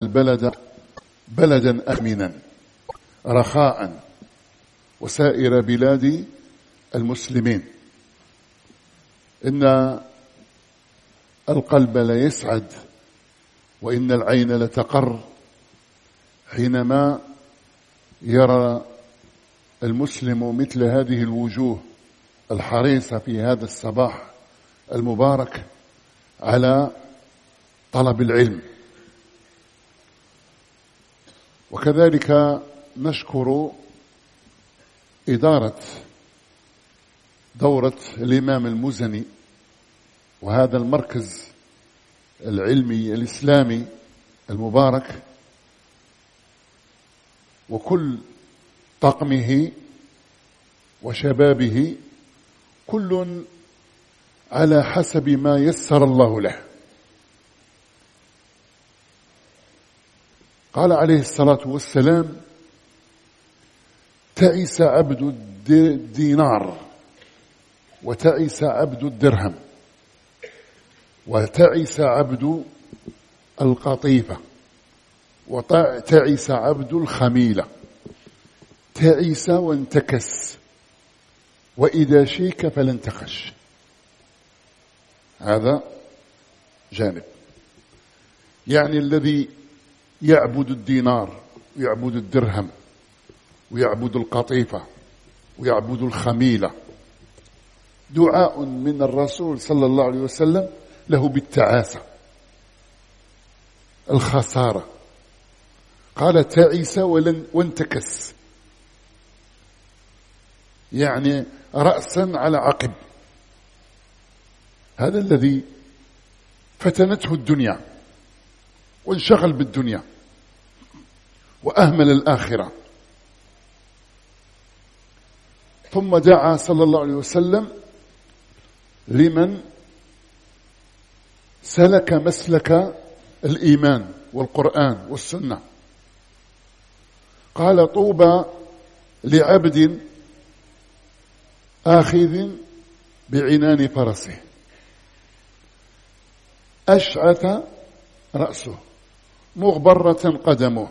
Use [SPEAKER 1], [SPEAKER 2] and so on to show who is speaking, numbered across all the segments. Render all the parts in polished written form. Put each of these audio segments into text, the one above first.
[SPEAKER 1] البلد بلدا آمنا رخاء وسائر بلاد المسلمين. إن القلب لا يسعد وإن العين لتقر حينما يرى المسلم مثل هذه الوجوه الحريصة في هذا الصباح المبارك على طلب العلم. وكذلك نشكر إدارة دورة الإمام المزني وهذا المركز العلمي الإسلامي المبارك وكل طاقمه وشبابه، كل على حسب ما يسر الله له. قال عليه الصلاة والسلام: تعس عبد الدينار وتعس عبد الدرهم وتعس عبد القطيفة وتعس عبد الخميلة. تعس وانتكس، وإذا شيك فلن تخش. هذا جانب. يعني الذي يعبد الدينار ويعبد الدرهم ويعبد القطيفة ويعبد الخميلة، دعاء من الرسول صلى الله عليه وسلم له بالتعاسة، الخسارة. قال: تعس وانتكس، يعني رأسا على عقب. هذا الذي فتنته الدنيا وانشغل بالدنيا وأهمل الآخرة. ثم دعا صلى الله عليه وسلم لمن سلك مسلك الإيمان والقرآن والسنة. قال: طوبى لعبد آخذ بعنان فرسه أشعث رأسه مغبرة قدمه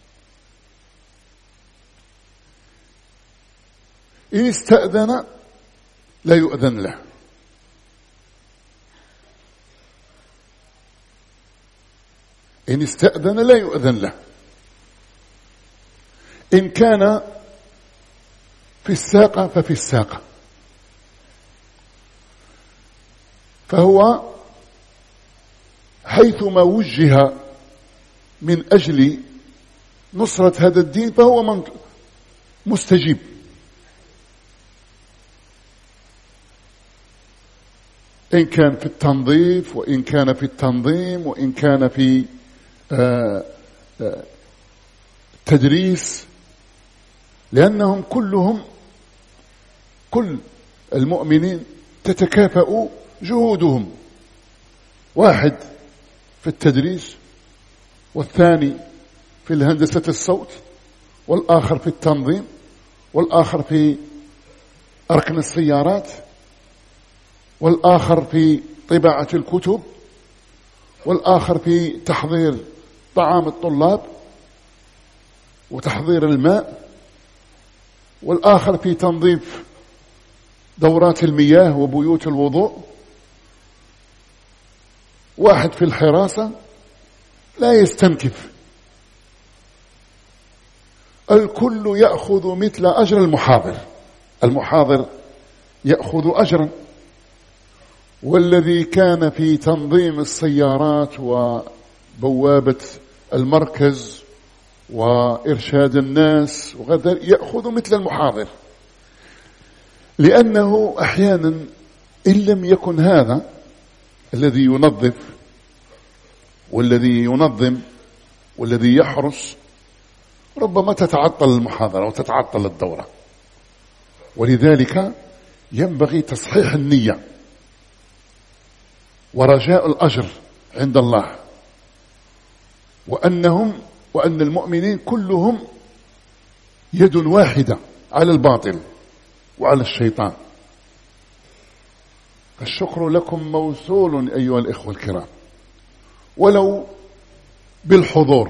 [SPEAKER 1] إن استأذن لا يؤذن له. إن استأذن لا يؤذن له. إن كان في الساقة ففي الساقة، فهو حيثما وجه من أجل نصرة هذا الدين فهو مستجيب. إن كان في التنظيف، وإن كان في التنظيم، وإن كان في التدريس، لأنهم كلهم، كل المؤمنين تتكافأ جهودهم. واحد في التدريس، والثاني في الهندسة الصوت، والآخر في التنظيم، والآخر في أركن السيارات، والآخر في طباعة الكتب، والآخر في تحضير طعام الطلاب وتحضير الماء، والآخر في تنظيف دورات المياه وبيوت الوضوء، واحد في الحراسة. لا يستنكف، الكل يأخذ مثل أجر المحاضر. المحاضر يأخذ أجرا، والذي كان في تنظيم السيارات وبوابة المركز وإرشاد الناس وغير يأخذ مثل المحاضر، لأنه أحيانا إن لم يكن هذا الذي ينظف والذي ينظم والذي يحرس، ربما تتعطل المحاضرة وتتعطل الدورة. ولذلك ينبغي تصحيح النية ورجاء الأجر عند الله، وأن المؤمنين كلهم يد واحدة على الباطل وعلى الشيطان. الشكر لكم موصول أيها الإخوة الكرام، ولو بالحضور.